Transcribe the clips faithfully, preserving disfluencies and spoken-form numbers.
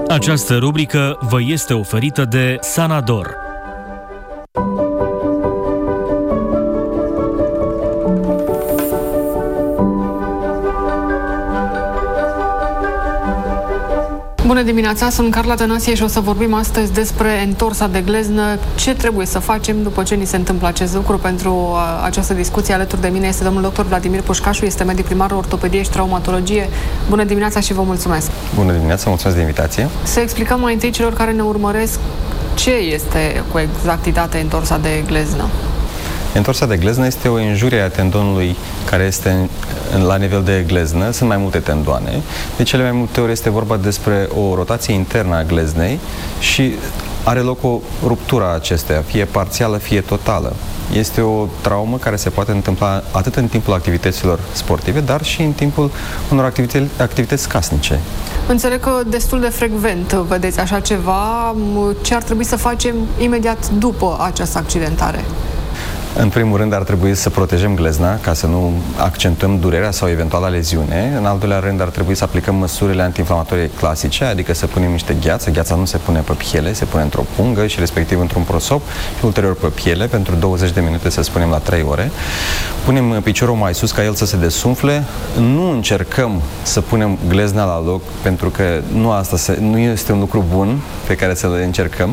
Această rubrică vă este oferită de Sanador. Bună dimineața, sunt Carla Tănasie și o să vorbim astăzi despre întorsa de gleznă. Ce trebuie să facem după ce ni se întâmplă acest lucru? Pentru această discuție alături de mine este domnul doctor Vladimir Pușcașu, este medic primar ortopedie și traumatologie. Bună dimineața și vă mulțumesc! Bună dimineața, mulțumesc de invitație! Să explicăm mai întâi celor care ne urmăresc ce este cu exactitate întorsa de gleznă. Întorsa de gleznă este o injurie a tendonului care este la nivel de gleznă. Sunt mai multe tendoane. De cele mai multe ori este vorba despre o rotație internă a gleznei și are loc o ruptură a acesteia, fie parțială, fie totală. Este o traumă care se poate întâmpla atât în timpul activităților sportive, dar și în timpul unor activități, activități casnice. Înțeleg că destul de frecvent vedeți așa ceva. Ce ar trebui să facem imediat după această accidentare? În primul rând ar trebui să protejăm glezna ca să nu accentuăm durerea sau eventuala leziune. În al doilea rând ar trebui să aplicăm măsurile antiinflamatorii clasice, adică să punem niște gheață. Gheața nu se pune pe piele, se pune într-o pungă și respectiv într-un prosop și ulterior pe piele pentru douăzeci de minute, să spunem la trei ore. Punem piciorul mai sus ca el să se desumfle. Nu încercăm să punem glezna la loc pentru că nu, asta se, nu este un lucru bun pe care să le încercăm.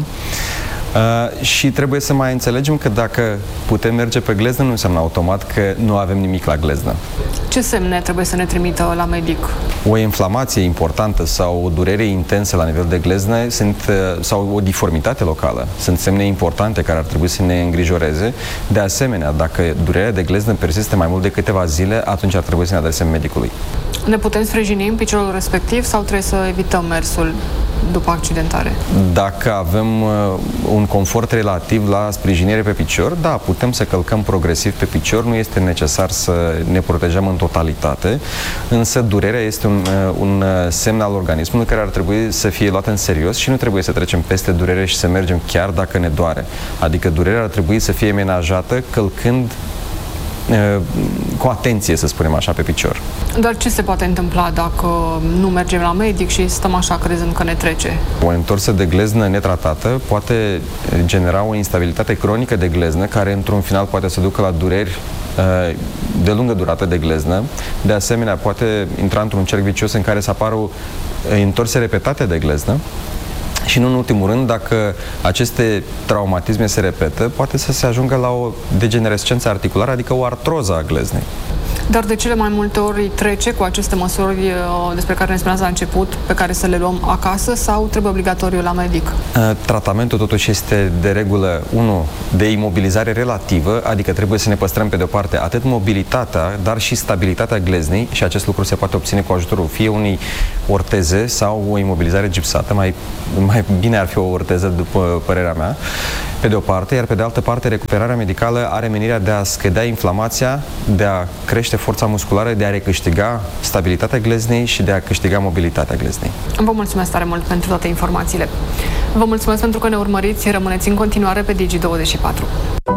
Uh, și trebuie să mai înțelegem că dacă putem merge pe gleznă, nu înseamnă automat că nu avem nimic la gleznă. Ce semne trebuie să ne trimită la medic? O inflamație importantă sau o durere intensă la nivel de gleznă sunt, uh, sau o diformitate locală sunt semne importante care ar trebui să ne îngrijoreze. De asemenea, dacă durerea de gleznă persistă mai mult de câteva zile, atunci ar trebui să ne adresăm medicului. Ne putem sprijini în piciorul respectiv sau trebuie să evităm mersul după accidentare? Dacă avem uh, un confort relativ la sprijinire pe picior, da, putem să călcăm progresiv pe picior, nu este necesar să ne protejăm în totalitate, însă durerea este un, uh, un semn al organismului care ar trebui să fie luat în serios și nu trebuie să trecem peste durere și să mergem chiar dacă ne doare. Adică durerea ar trebui să fie menajată călcând cu atenție, să spunem așa, pe picior. Dar ce se poate întâmpla dacă nu mergem la medic și stăm așa crezând că ne trece? O întorsă de gleznă netratată poate genera o instabilitate cronică de gleznă care într-un final poate să ducă la dureri de lungă durată de gleznă. De asemenea, poate intra într-un cerc vicios în care să apară întorse repetate de gleznă. Și nu în ultimul rând, dacă aceste traumatisme se repetă, poate să se ajungă la o degenerescență articulară, adică o artroză a gleznei. Dar de cele mai multe ori trece cu aceste măsuri despre care ne spuneați la început, pe care să le luăm acasă sau trebuie obligatoriu la medic? Tratamentul totuși este de regulă, unu, de imobilizare relativă, adică trebuie să ne păstrăm pe de o parte atât mobilitatea, dar și stabilitatea gleznei și acest lucru se poate obține cu ajutorul fie unei orteze sau o imobilizare gipsată, mai, mai bine ar fi o orteză după părerea mea, pe de o parte, iar pe de altă parte recuperarea medicală are menirea de a scădea inflamația, de a crește forța musculară, de a recâștiga stabilitatea gleznei și de a câștiga mobilitatea gleznei. Vă mulțumesc tare mult pentru toate informațiile. Vă mulțumesc pentru că ne urmăriți, rămâneți în continuare pe Digi douăzeci și patru.